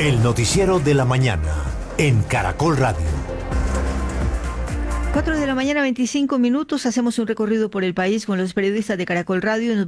El noticiero de la mañana en Caracol Radio. 4 de la mañana, 25 minutos. Hacemos un recorrido por el país con los periodistas de Caracol Radio.